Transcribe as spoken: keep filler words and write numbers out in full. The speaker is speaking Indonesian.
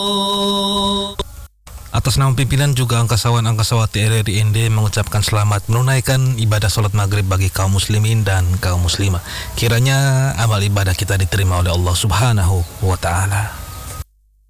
Atas nama pimpinan juga angkasawan angkasawati R R I N D mengucapkan selamat menunaikan ibadah sholat maghrib bagi kaum muslimin dan kaum muslimah. Kiranya amal ibadah kita diterima oleh Allah Subhanahu wa ta'ala.